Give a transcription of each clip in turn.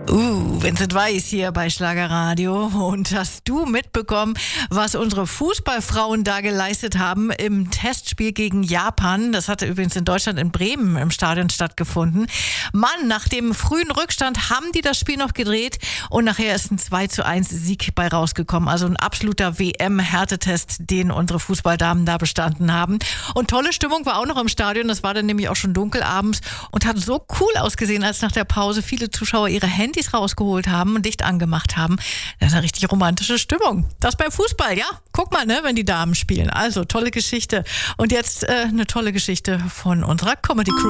Vincent Weiss hier bei Schlagerradio. Und hast du mitbekommen, was unsere Fußballfrauen da geleistet haben im Testspiel gegen Japan? Das hatte übrigens in Deutschland in Bremen im Stadion stattgefunden. Mann, nach dem frühen Rückstand haben die das Spiel noch gedreht und nachher ist ein 2:1 Sieg bei rausgekommen. Also ein absoluter WM-Härtetest, den unsere Fußballdamen da bestanden haben. Und tolle Stimmung war auch noch im Stadion. Das war dann nämlich auch schon dunkel abends und hat so cool ausgesehen, als nach der Pause viele Zuschauer ihre Handys rausgeholt haben und Licht angemacht haben. Das ist eine richtig romantische Stimmung. Das beim Fußball, ja. Guck mal, ne, wenn die Damen spielen. Also, tolle Geschichte. Und jetzt eine tolle Geschichte von unserer Comedy Crew.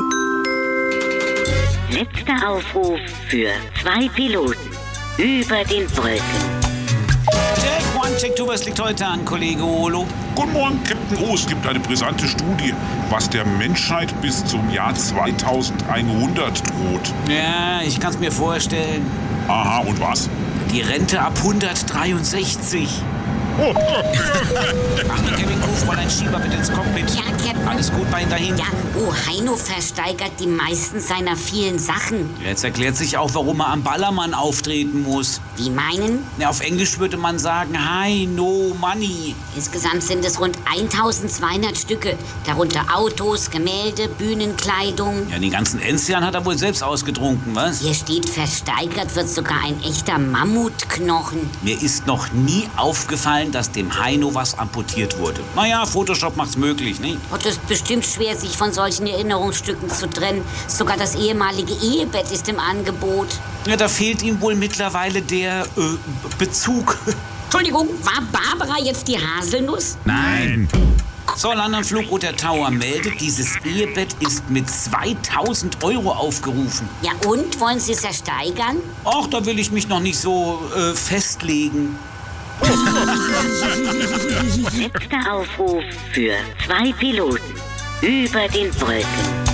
Letzter Aufruf für 2 Piloten über den Brücken. Check 1, check 2, was liegt heute an, Kollege Olo? Guten Morgen, Captain O. Es gibt eine brisante Studie, was der Menschheit bis zum Jahr 2100 droht. Ja, ich kann's mir vorstellen. Aha, und was? Die Rente ab 163. Achtung, Kevin Kuh, ein Schieber bitte ins Cockpit. Ja, Captain. Alles gut bei Ihnen dahin? Ja, Heino versteigert die meisten seiner vielen Sachen. Jetzt erklärt sich auch, warum er am Ballermann auftreten muss. Wie meinen? Ja, auf Englisch würde man sagen, hi, no money. Insgesamt sind es rund 1200 Stücke. Darunter Autos, Gemälde, Bühnenkleidung. Ja, den ganzen Enzian hat er wohl selbst ausgetrunken, was? Hier steht, versteigert wird sogar ein echter Mammutknochen. Mir ist noch nie aufgefallen, dass dem Heino was amputiert wurde. Naja, Photoshop macht's möglich, ne? Und es ist bestimmt schwer, sich von solchen Erinnerungsstücken zu trennen. Sogar das ehemalige Ehebett ist im Angebot. Ja, da fehlt ihm wohl mittlerweile der Bezug. Entschuldigung, war Barbara jetzt die Haselnuss? Nein. So, Fluggut der Tower meldet, dieses Ehebett ist mit 2000 € aufgerufen. Ja und? Wollen Sie es ersteigern? Ach, da will ich mich noch nicht so festlegen. Letzter Aufruf für 2 Piloten über den Brücken.